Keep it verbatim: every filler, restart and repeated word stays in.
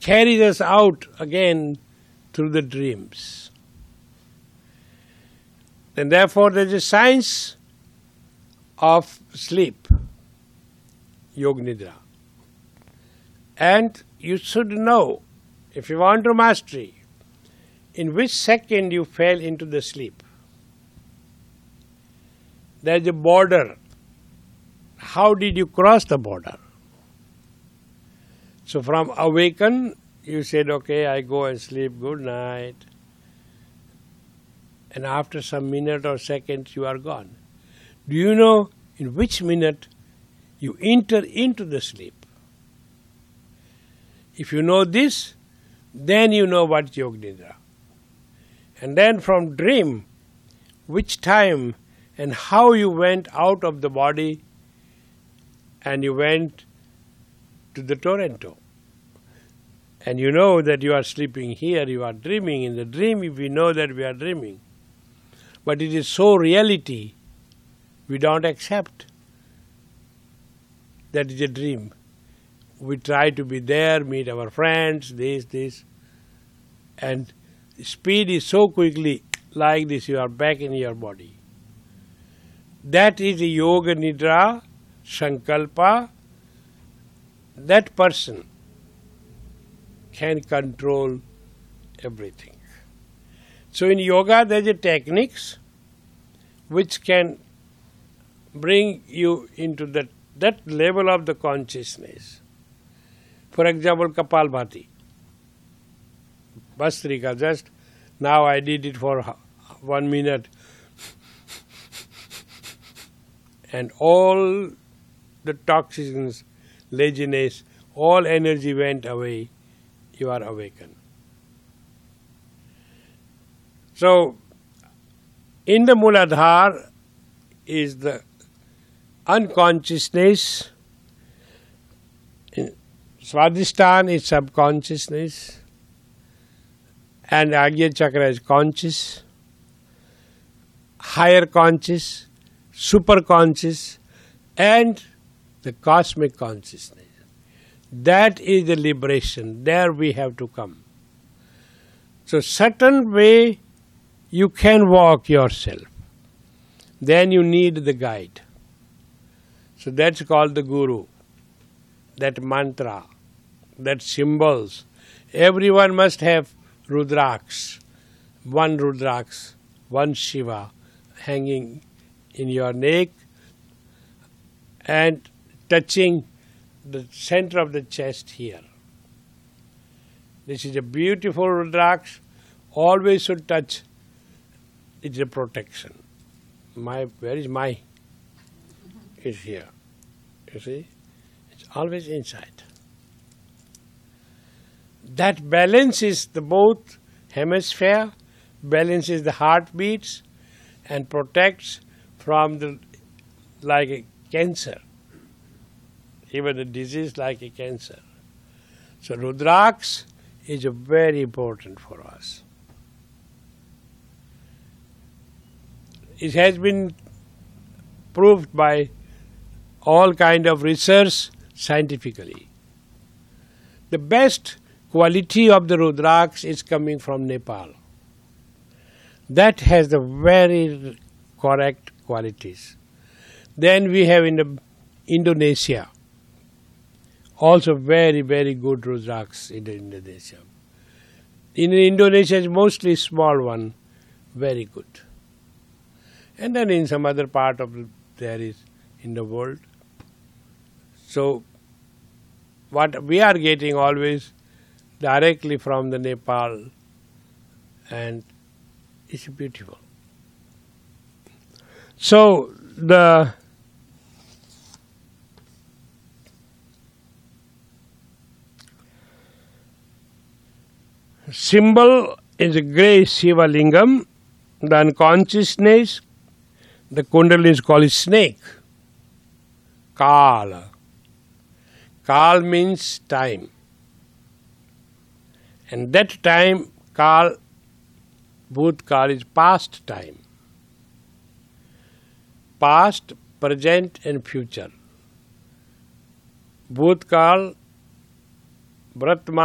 carries us out again through the dreams. And therefore there is a science of sleep, Yoga Nidra. And you should know, if you want to mastery, in which second you fell into the sleep. There is a border. How did you cross the border? So from awaken, you said, okay, I go and sleep, good night. And after some minute or seconds, you are gone. Do you know in which minute you enter into the sleep? If you know this, then you know what Yoga Nidra. And then from dream, which time and how you went out of the body and you went to the Toronto. And you know that you are sleeping here, you are dreaming. In the dream, we know that we are dreaming. But it is so reality, we don't accept that is a dream. We try to be there, meet our friends, this, this. And speed is so quickly like this, you are back in your body. That is a Yoga Nidra, Sankalpa. That person can control everything. So in yoga there is a techniques which can bring you into that, that level of the consciousness. For example, Kapalbhati. Bastrika, just now I did it for one minute. And all the toxins, laziness, all energy went away. You are awakened. So, in the Muladhara is the unconsciousness. In Swadhisthana is subconsciousness. And Agya Chakra is conscious. Higher conscious, super conscious, and the cosmic consciousness. That is the liberation. There we have to come. So certain way you can walk yourself. Then you need the guide. So that's called the Guru. That mantra, that symbols. Everyone must have Rudraks. One Rudraks, one Shiva hanging in your neck and touching the center of the chest here. This is a beautiful Rudraksh. Always should touch. It's a protection. My, where is my? It's here. You see? It's always inside. That balances the both hemisphere, balances the heartbeats, and protects from the like a cancer. Even a disease like a cancer. So Rudraksh is a very important for us. It has been proved by all kind of research scientifically. The best quality of the Rudraksh is coming from Nepal. That has the very correct qualities. Then we have in the Indonesia, also very, very good Rudraksh in Indonesia. In Indonesia is mostly small one, very good. And then in some other part of there is in the world. So what we are getting always directly from the Nepal, and it's beautiful. So the symbol is a grey Shiva Lingam. The unconsciousness, the Kundalini is called snake. Kala. Kal means time. And that time, Kal, Bhutkal is past time. Past, present and future. Bhutkal, Vratman.